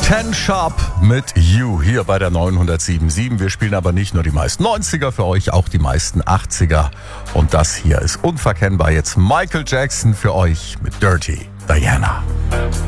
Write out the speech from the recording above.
Ten Sharp mit You hier bei der 907.7. Wir spielen aber nicht nur die meisten 90er für euch, auch die meisten 80er. Und das hier ist unverkennbar jetzt Michael Jackson für euch mit Dirty Diana.